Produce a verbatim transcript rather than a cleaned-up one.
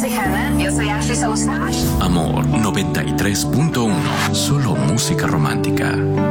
soy Hannah. Yo soy Ashley Saustache. Amor noventa y tres punto uno. Solo música romántica.